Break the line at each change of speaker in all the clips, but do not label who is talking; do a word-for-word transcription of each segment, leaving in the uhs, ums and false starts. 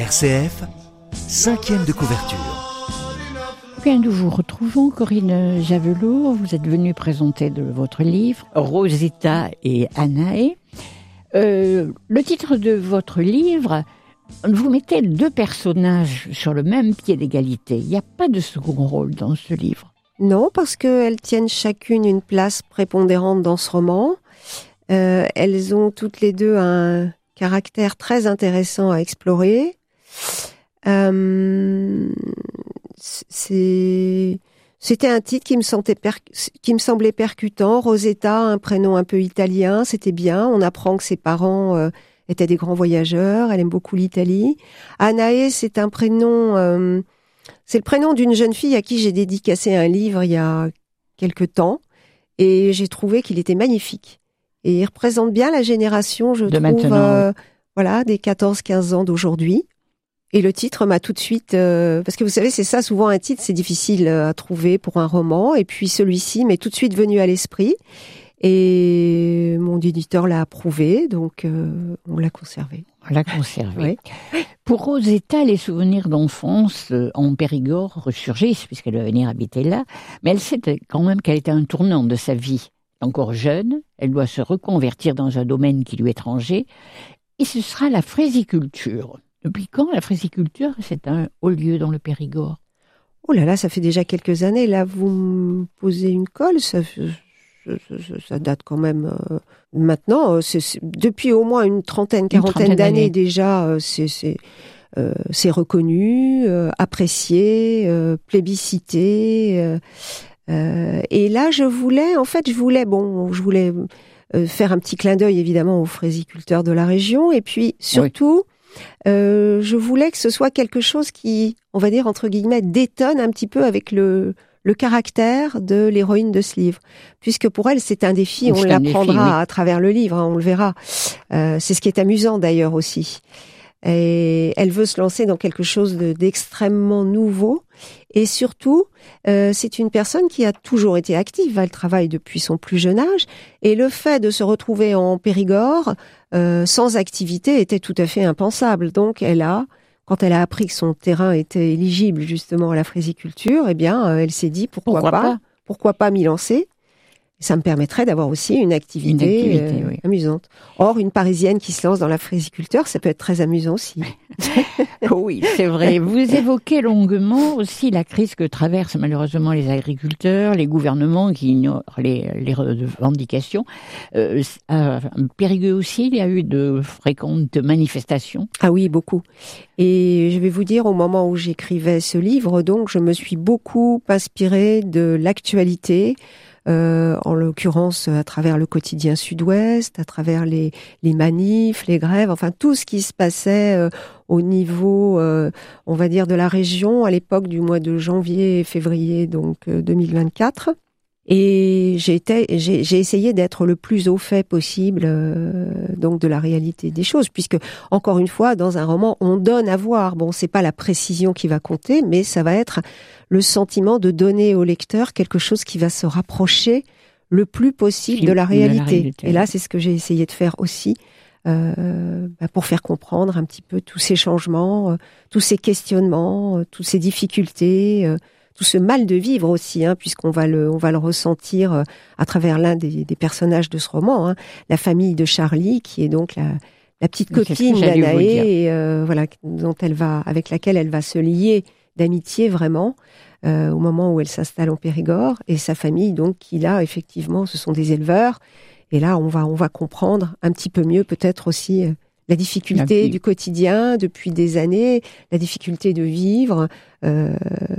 R C F, cinquième de couverture.
Bien, nous vous retrouvons, Corinne Javelot. Vous êtes venue présenter de votre livre Rosetta et Anaé. Euh, le titre de votre livre, vous mettez deux personnages sur le même pied d'égalité. Il n'y a pas de second rôle dans ce livre.
Non, parce qu'elles tiennent chacune une place prépondérante dans ce roman. Euh, elles ont toutes les deux un caractère très intéressant à explorer. Euh, c'est, c'était un titre qui me, sentait per, qui me semblait percutant. Rosetta, un prénom un peu italien, c'était bien. On apprend que ses parents euh, étaient des grands voyageurs. Elle aime beaucoup l'Italie. Anaé, c'est un prénom... Euh, c'est le prénom d'une jeune fille à qui j'ai dédicacé un livre il y a quelque temps. Et j'ai trouvé qu'il était magnifique. Et il représente bien la génération, je
de
trouve, euh, voilà, des quatorze quinze ans d'aujourd'hui. Et le titre m'a tout de suite... Euh, parce que vous savez, c'est ça, souvent un titre, c'est difficile à trouver pour un roman. Et puis celui-ci m'est tout de suite venu à l'esprit. Et mon éditeur l'a approuvé, donc euh, on l'a conservé.
On l'a conservé.
Oui.
Pour Rosetta, les souvenirs d'enfance en Périgord ressurgissent, puisqu'elle va venir habiter là. Mais elle sait quand même qu'elle est à un tournant de sa vie. Encore jeune, elle doit se reconvertir dans un domaine qui lui est étranger. Et ce sera la fraisiculture. Depuis quand la fraisiculture, c'est un haut lieu dans le Périgord?
Oh là là, ça fait déjà quelques années. Là, vous me posez une colle, ça, ça, ça, ça date quand même... Euh, maintenant, c'est, c'est, depuis au moins une trentaine, quarantaine une trentaine d'années, d'années déjà, euh, c'est, c'est, euh, c'est reconnu, euh, apprécié, euh, plébiscité. Euh, euh, et là, je voulais, en fait, je voulais, bon, je voulais euh, faire un petit clin d'œil, évidemment, aux fraisiculteurs de la région. Et puis, surtout... Oui. Euh, je voulais que ce soit quelque chose qui, on va dire entre guillemets, détonne un petit peu avec le, le caractère de l'héroïne de ce livre. Puisque pour elle, c'est un défi, c'est on l'apprendra défi, oui. à travers le livre, hein, on le verra. Euh, c'est ce qui est amusant d'ailleurs aussi. Et elle veut se lancer dans quelque chose de, d'extrêmement nouveau. Et surtout, euh, c'est une personne qui a toujours été active. Elle travaille depuis son plus jeune âge. Et le fait de se retrouver en Périgord, euh, sans activité, était tout à fait impensable. Donc, elle a, quand elle a appris que son terrain était éligible justement à la fraisiculture, eh bien, euh, elle s'est dit pourquoi, pourquoi pas, pas pourquoi pas m'y lancer. Ça me permettrait d'avoir aussi une activité, une activité euh, oui. amusante. Or, une Parisienne qui se lance dans la fraisiculture, ça peut être très amusant aussi.
Oui, c'est vrai. Vous évoquez longuement aussi la crise que traversent malheureusement les agriculteurs, les gouvernements qui ignorent les, les revendications. Euh, à Périgueux aussi, il y a eu de fréquentes manifestations.
Ah oui, beaucoup. Et je vais vous dire, au moment où j'écrivais ce livre, donc, je me suis beaucoup inspirée de l'actualité. Euh, en l'occurrence à travers le quotidien Sud-Ouest, à travers les, les manifs, les grèves, enfin tout ce qui se passait euh, au niveau, euh, on va dire, de la région à l'époque du mois de janvier et février donc euh, deux mille vingt-quatre. Et j'ai, été, j'ai, j'ai essayé d'être le plus au fait possible euh, donc de la réalité des choses, puisque encore une fois, dans un roman, on donne à voir. Bon, c'est pas la précision qui va compter, mais ça va être le sentiment de donner au lecteur quelque chose qui va se rapprocher le plus possible de la réalité. De la réalité. Et là, c'est ce que j'ai essayé de faire aussi, euh, bah pour faire comprendre un petit peu tous ces changements, euh, tous ces questionnements, euh, toutes ces difficultés. Euh, tout ce mal de vivre aussi, hein, puisqu'on va le, on va le ressentir euh, à travers l'un des, des personnages de ce roman, hein, la famille de Charlie, qui est donc la, la petite copine d'Anaé, euh, voilà, dont elle va, avec laquelle elle va se lier d'amitié vraiment euh, au moment où elle s'installe en Périgord, et sa famille donc qui là effectivement ce sont des éleveurs, et là on va, on va comprendre un petit peu mieux peut-être aussi. Euh, La difficulté du quotidien depuis des années, la difficulté de vivre, euh,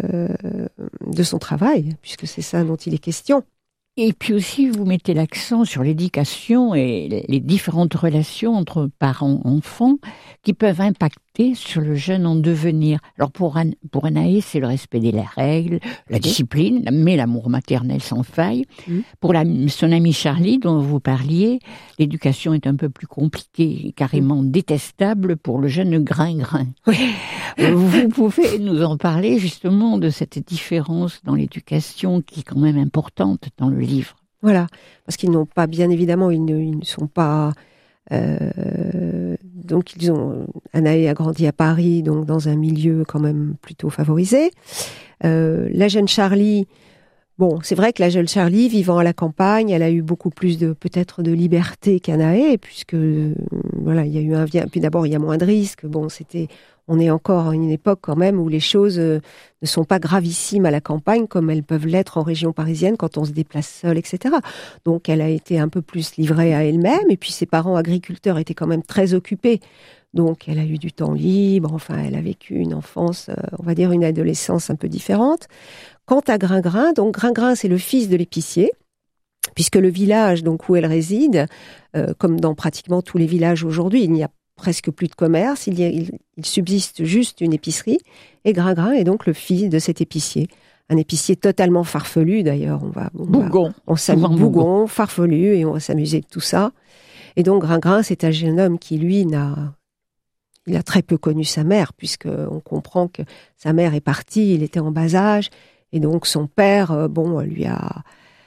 de son travail, puisque c'est ça dont il est question.
Et puis aussi, vous mettez l'accent sur l'éducation et les différentes relations entre parents-enfants qui peuvent impacter sur le jeune en devenir. Alors pour, An- pour Anaïs, c'est le respect des règles, la oui. discipline, mais l'amour maternel sans faille. Mmh. Pour la, son ami Charlie, dont vous parliez, l'éducation est un peu plus compliquée, carrément mmh. détestable pour le jeune Gringrin. Oui. Vous pouvez nous en parler justement de cette différence dans l'éducation qui est quand même importante dans le livre.
Voilà, parce qu'ils n'ont pas, bien évidemment, ils ne, ils ne sont pas euh, donc ils ont Anaé a grandi à Paris, donc dans un milieu quand même plutôt favorisé. Euh, la jeune Charlie, bon, c'est vrai que la jeune Charlie, vivant à la campagne, elle a eu beaucoup plus de peut-être de liberté qu'Anaé, puisque euh, voilà, il y a eu un puis d'abord il y a moins de risques. Bon, c'était on est encore à une époque quand même où les choses euh, ne sont pas gravissimes à la campagne comme elles peuvent l'être en région parisienne quand on se déplace seul, et cetera. Donc elle a été un peu plus livrée à elle-même. Et puis ses parents agriculteurs étaient quand même très occupés. Donc elle a eu du temps libre. Enfin, elle a vécu une enfance, euh, on va dire une adolescence un peu différente. Quant à Gringrin, donc Gringrin c'est le fils de l'épicier. Puisque le village donc où elle réside, euh, comme dans pratiquement tous les villages aujourd'hui, il n'y a presque plus de commerce, il, y a, il, il subsiste juste une épicerie, et Gringrin est donc le fils de cet épicier. Un épicier totalement farfelu d'ailleurs, on va... On
Bougon.
Va, on s'amuse, Bougon, farfelu, et on va s'amuser de tout ça. Et donc Gringrin, c'est un jeune homme qui, lui, n'a... Il a très peu connu sa mère, puisqu'on comprend que sa mère est partie, il était en bas âge, et donc son père, bon, lui a...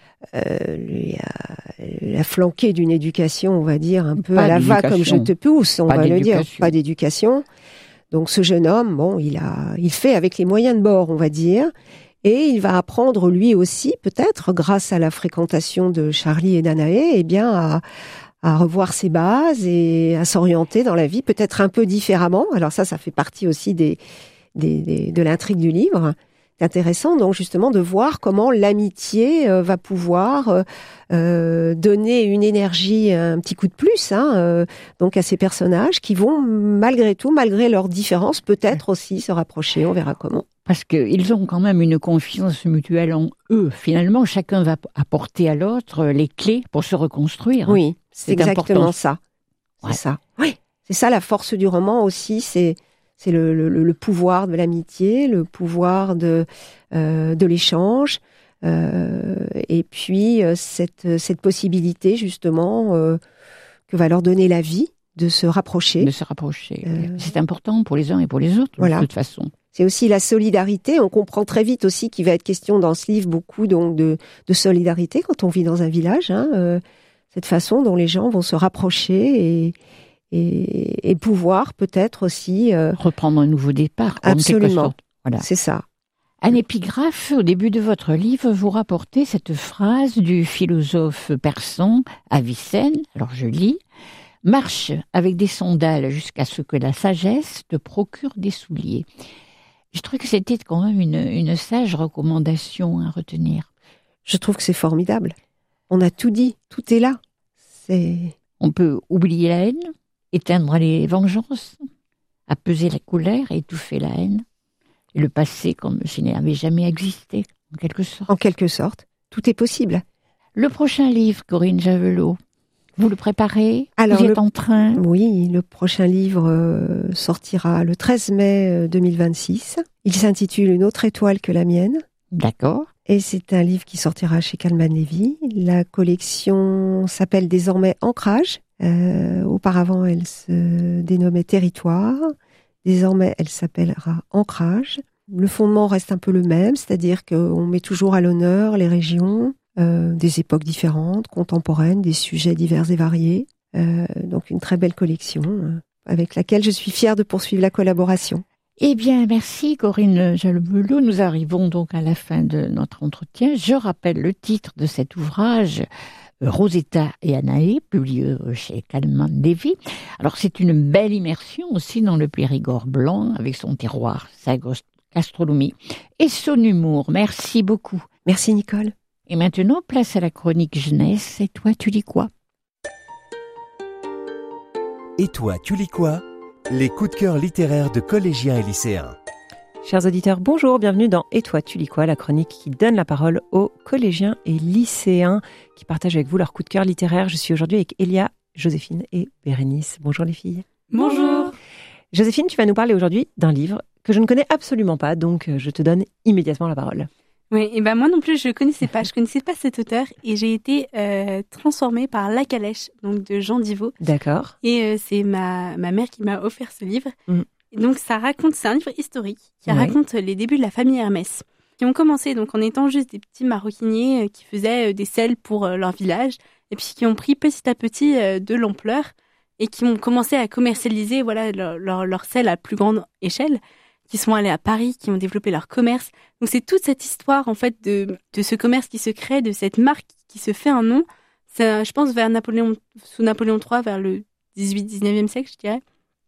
Euh, lui a, lui a flanqué d'une éducation, on va dire, un peu
pas
à la va comme je te pousse, on
pas
va le dire, pas d'éducation. Donc ce jeune homme, bon, il a, il fait avec les moyens de bord, on va dire, et il va apprendre lui aussi, peut-être, grâce à la fréquentation de Charlie et d'Anaé, eh bien, à, à revoir ses bases et à s'orienter dans la vie, peut-être un peu différemment. Alors ça, ça fait partie aussi des, des, des de l'intrigue du livre. C'est intéressant, donc, justement, de voir comment l'amitié euh, va pouvoir euh, euh, donner une énergie, un petit coup de plus, hein, euh, donc à ces personnages qui vont, malgré tout, malgré leurs différences, peut-être aussi se rapprocher, on verra comment.
Parce qu'ils ont quand même une confiance mutuelle en eux. Finalement, chacun va apporter à l'autre les clés pour se reconstruire.
Oui, c'est, c'est exactement important. ça. C'est
ouais.
ça. Oui, c'est ça la force du roman aussi, c'est... C'est le, le, le pouvoir de l'amitié, le pouvoir de, euh, de l'échange, euh, et puis euh, cette, cette possibilité justement euh, que va leur donner la vie de se rapprocher.
De se rapprocher. Euh, c'est important pour les uns et pour les autres,
voilà.
De toute façon.
C'est aussi la solidarité. On comprend très vite aussi qu'il va être question dans ce livre beaucoup donc de, de solidarité quand on vit dans un village. Hein, euh, cette façon dont les gens vont se rapprocher et Et, et pouvoir peut-être aussi... Euh,
reprendre un nouveau départ.
Absolument, voilà. C'est ça.
Un épigraphe, au début de votre livre, vous rapportez cette phrase du philosophe persan Avicenne, alors je lis, « Marche avec des sandales jusqu'à ce que la sagesse te procure des souliers ». Je trouve que c'était quand même une, une sage recommandation à retenir.
Je trouve que c'est formidable. On a tout dit, tout est là. C'est...
On peut oublier la haine, éteindre les vengeances, apaiser la colère, étouffer la haine, et le passé comme s'il n'avait jamais existé, en quelque sorte.
En quelque sorte, tout est possible.
Le prochain livre, Corinne Javelot, vous le préparez? Alors, vous êtes
le...
en train?
Oui, le prochain livre euh, sortira le treize mai deux mille vingt-six. Il s'intitule « Une autre étoile que la mienne ».
D'accord.
Et c'est un livre qui sortira chez Calman Levy. La collection s'appelle désormais Ancrage. Euh, auparavant, elle se dénommait Territoire. Désormais, elle s'appellera Ancrage. Le fondement reste un peu le même, c'est-à-dire qu'on met toujours à l'honneur les régions, euh, des époques différentes, contemporaines, des sujets divers et variés. Euh, donc une très belle collection euh, avec laquelle je suis fière de poursuivre la collaboration.
Eh bien, merci Corinne Javelot. Nous arrivons donc à la fin de notre entretien. Je rappelle le titre de cet ouvrage, Rosetta et Anaé, publié chez Calman Levy. Alors, c'est une belle immersion aussi dans le Périgord blanc, avec son terroir, sa gastronomie et son humour. Merci beaucoup.
Merci Nicole.
Et maintenant, place à la chronique jeunesse. Et toi, tu lis quoi?
Et toi, tu lis quoi? Les coups de cœur littéraires de collégiens et lycéens.
Chers auditeurs, bonjour, bienvenue dans Et toi, tu lis quoi, la chronique qui donne la parole aux collégiens et lycéens qui partagent avec vous leurs coups de cœur littéraires. Je suis aujourd'hui avec Elia, Joséphine et Bérénice. Bonjour les filles.
Bonjour.
Joséphine, tu vas nous parler aujourd'hui d'un livre que je ne connais absolument pas, donc je te donne immédiatement la parole.
Oui, et ben moi non plus je connaissais pas, je connaissais pas cet auteur et j'ai été euh, transformée par La Calèche, donc de Jean Divot.
D'accord.
Et euh, c'est ma ma mère qui m'a offert ce livre.
Mm.
Et donc ça raconte, c'est un livre historique qui
ouais.
raconte les débuts de la famille Hermès, qui ont commencé donc en étant juste des petits maroquiniers euh, qui faisaient euh, des selles pour euh, leur village et puis qui ont pris petit à petit euh, de l'ampleur et qui ont commencé à commercialiser voilà leur, leur, leur sel à plus grande échelle, qui sont allés à Paris, qui ont développé leur commerce. Donc c'est toute cette histoire en fait de, de ce commerce qui se crée, de cette marque qui se fait un nom. Ça, je pense vers Napoléon, sous Napoléon trois, vers le dix-huit dix-neuvième siècle, je dirais.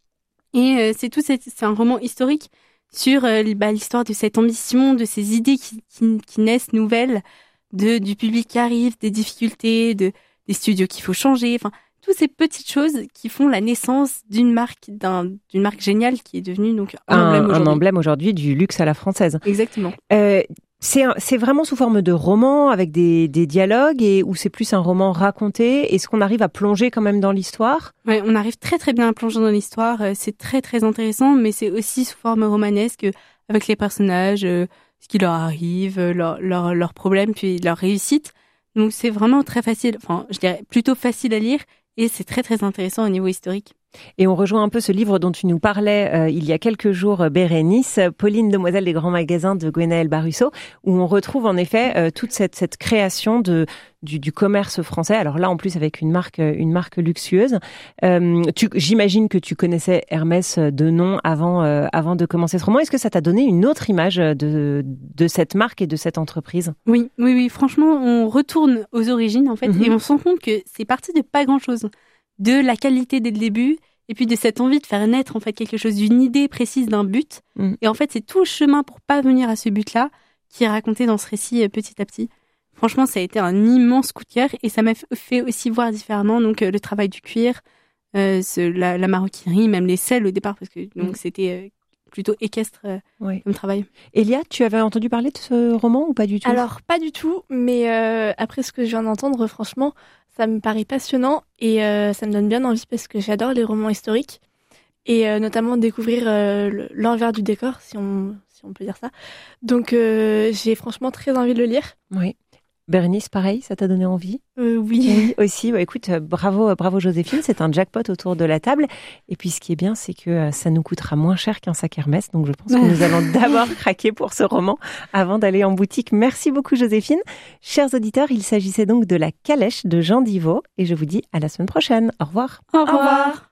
Et euh, c'est tout cette, c'est un roman historique sur euh, bah, l'histoire de cette ambition, de ces idées qui, qui, qui naissent nouvelles, de du public qui arrive, des difficultés, de des studios qu'il faut changer, enfin toutes ces petites choses qui font la naissance d'une marque, d'un, d'une marque géniale qui est devenue donc un,
un
emblème aujourd'hui.
Un emblème aujourd'hui du luxe à la française.
Exactement.
Euh, c'est, un, c'est vraiment sous forme de roman avec des, des dialogues et où c'est plus un roman raconté. Est-ce qu'on arrive à plonger quand même dans l'histoire ?
Ouais, on arrive très très bien à plonger dans l'histoire. C'est très très intéressant, mais c'est aussi sous forme romanesque avec les personnages, euh, ce qui leur arrive, leurs leur, leur problèmes, puis leur réussite. Donc c'est vraiment très facile, enfin je dirais plutôt facile à lire. Et c'est très, très intéressant au niveau historique.
Et on rejoint un peu ce livre dont tu nous parlais euh, il y a quelques jours, Bérénice, Pauline, demoiselle des grands magasins de Gwenaëlle Barusso, où on retrouve en effet euh, toute cette, cette création de, du, du commerce français. Alors là, en plus, avec une marque, une marque luxueuse. Euh, tu, j'imagine que tu connaissais Hermès de nom avant, euh, avant de commencer ce roman. Est-ce que ça t'a donné une autre image de, de cette marque et de cette entreprise ?
Oui, oui, oui. Franchement, on retourne aux origines, en fait, mm-hmm. et on se rend compte que c'est parti de pas grand-chose. De la qualité dès le début, et puis de cette envie de faire naître en fait quelque chose, d'une idée précise, d'un but. Mm. Et en fait, c'est tout le chemin pour parvenir à ce but-là qui est raconté dans ce récit euh, petit à petit. Franchement, ça a été un immense coup de cœur et ça m'a fait aussi voir différemment donc euh, le travail du cuir, euh, ce, la, la maroquinerie, même les selles au départ, parce que donc mm. c'était euh, plutôt équestre euh, oui. comme travail.
Elia, tu avais entendu parler de ce roman ou pas du tout ?
Alors, pas du tout, mais euh, après ce que je viens d'entendre, franchement, ça me paraît passionnant et euh, ça me donne bien envie parce que j'adore les romans historiques et euh, notamment découvrir euh, l'envers du décor, si on, si on peut dire ça. Donc, euh, j'ai franchement très envie de le lire.
Oui. Bérénice, pareil, ça t'a donné envie ?
euh, Oui.
Oui, aussi. Bah, écoute, bravo, bravo Joséphine, c'est un jackpot autour de la table. Et puis, ce qui est bien, c'est que ça nous coûtera moins cher qu'un sac Hermès. Donc, je pense que nous allons d'abord craquer pour ce roman avant d'aller en boutique. Merci beaucoup, Joséphine. Chers auditeurs, il s'agissait donc de La Calèche de Jean Divot. Et je vous dis à la semaine prochaine. Au revoir.
Au revoir. Au revoir.